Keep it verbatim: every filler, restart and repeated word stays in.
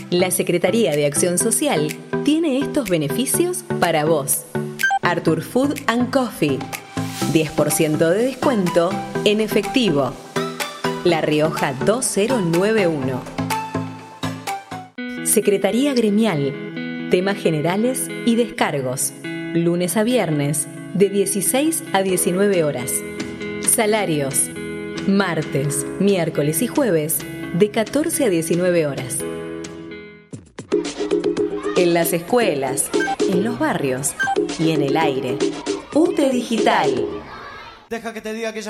La Secretaría de Acción Social tiene estos beneficios para vos. Artur Food and Coffee. diez por ciento de descuento en efectivo. La Rioja dos mil noventa y uno. Secretaría Gremial. Temas generales y descargos. Lunes a viernes, de dieciséis a diecinueve horas. Salarios. Martes, miércoles y jueves, de catorce a diecinueve horas. En las escuelas, en los barrios y en el aire. U T E Digital. Deja que te diga que ya